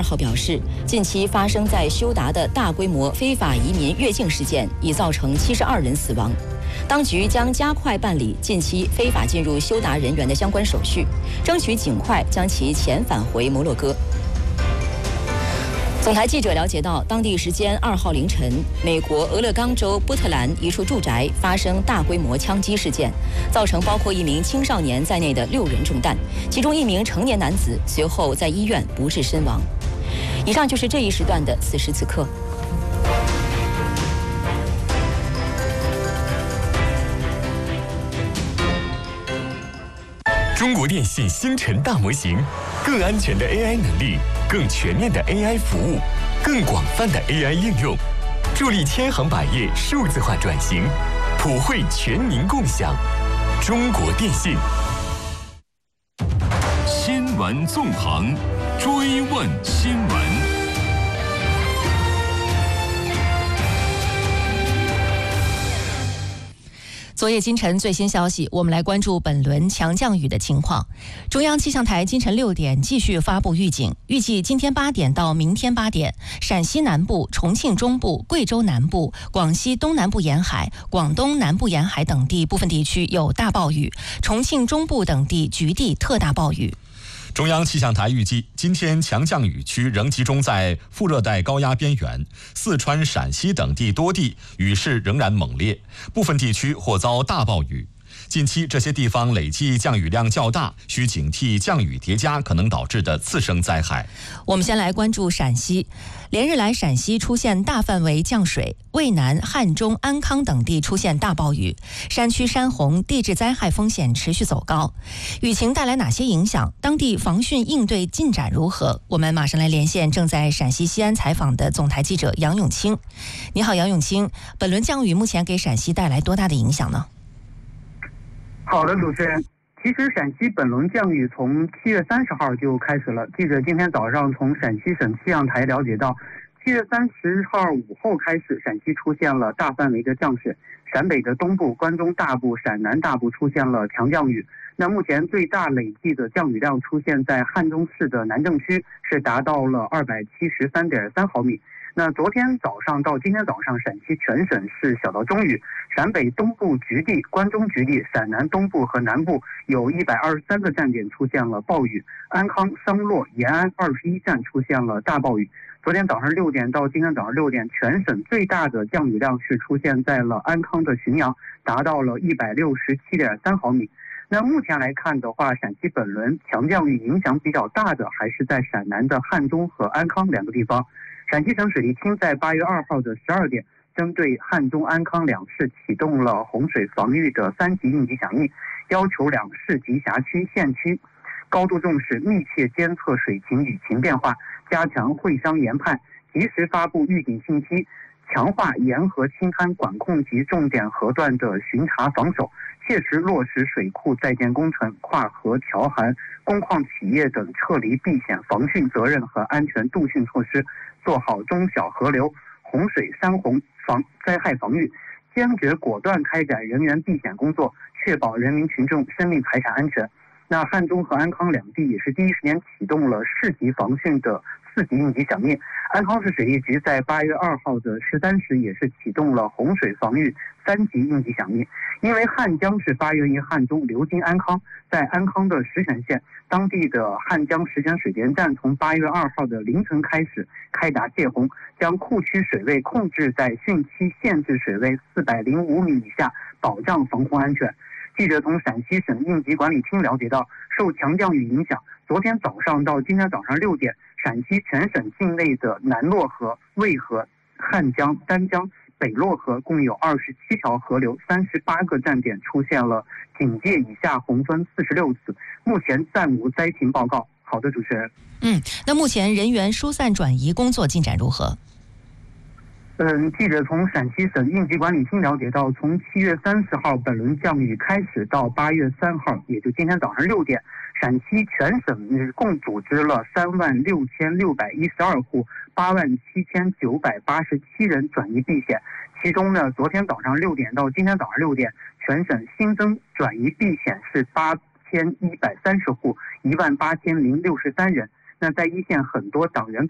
2号表示，近期发生在休达的大规模非法移民越境事件已造成72人死亡。当局将加快办理近期非法进入休达人员的相关手续，争取尽快将其遣返回摩洛哥。总台记者了解到，当地时间2号凌晨，美国俄勒冈州波特兰一处住宅发生大规模枪击事件，造成包括1名青少年在内的6人中弹，其中1名成年男子随后在医院不治身亡。以上就是这一时段的此时此刻。 中国电信星辰大模型，更安全的 AI 能力，更全面的 AI 服务，更广泛的 AI 应用，助力千行百业数字化转型，普惠全民共享。中国电信。 新闻纵横，追问新闻。 昨夜今晨最新消息，我们来关注本轮强降雨的情况。中央气象台今晨6点继续发布预警，预计今天8点到明天8点，陕西南部、重庆中部、贵州南部、广西东南部沿海、广东南部沿海等地部分地区有大暴雨，重庆中部等地局地特大暴雨。 中央气象台预计，今天强降雨区仍集中在副热带高压边缘，四川、陕西等地多地雨势仍然猛烈，部分地区或遭大暴雨。近期这些地方累计降雨量较大，需警惕降雨叠加可能导致的次生灾害。 我们先来关注陕西，连日来陕西出现大范围降水，渭南、汉中、安康等地出现大暴雨，山区山洪、地质灾害风险持续走高。雨情带来哪些影响？当地防汛应对进展如何？我们马上来连线正在陕西西安采访的总台记者杨永清。你好，杨永清，本轮降雨目前给陕西带来多大的影响呢？ 好的，主持人。其实陕西本轮降雨从7月30号就开始了。记者今天早上从陕西省气象台了解到，7月30号午后开始，陕西出现了大范围的降水，陕北的东部、关中大部、陕南大部出现了强降雨。那目前最大累计的降雨量出现在汉中市的南郑区，是达到了273.3毫米。那昨天早上到今天早上，陕西全省是小到中雨，陕北东部局地、关中局地、陕南东部和南部有123个站点出现了暴雨，安康、商洛、延安21站出现了大暴雨。昨天早上6点到今天早上6点，全省最大的降雨量是出现在了安康的浔阳，达到了167.3毫米。那目前来看的话，陕西本轮强降雨影响比较大的还是在陕南的汉中和安康2个地方。陕西省水利厅在8月2号的12点，针对汉中、安康2市启动了洪水防御的3级应急响应，要求2市及辖区、县区高度重视，密切监测水情、雨情变化，加强会商研判，及时发布预警信息，强化沿河青滩管控及重点河段的巡查防守，切实落实水库在建工程、跨河调涵、工矿企业等撤离避险防汛责任和安全渡汛措施，做好中小河流、洪水、山洪灾害防御，坚决果断开展人员避险工作，确保人民群众生命财产安全。那汉中和安康2地也是第一时间启动了市级防汛的4级应急响应。安康市水利局在8月2号的13时也是启动了洪水防御3级应急响应。因为汉江是发源于汉中，流经安康，在安康的石泉县，当地的汉江石泉水电站从8月2号的凌晨开始开闸泄洪，将库区水位控制在汛期限制水位405米以下，保障防洪安全。记者从陕西省应急管理厅了解到，受强降雨影响，昨天早上到今天早上6点，陕西全省境内的南洛河、渭河、汉江、丹江、北洛河共有27条河流，38个站点出现了警戒以下洪峰46次，目前暂无灾情报告。好的，主持人。 那目前人员疏散转移工作进展如何？ 记者从陕西省应急管理厅了解到，从7月30号本轮降雨开始到8月3号，也就今天早上6点，陕西全省共组织了36612户87987人转移避险。其中呢，昨天早上6点到今天早上6点，全省新增转移避险是8130户，18063人。那在一线很多党员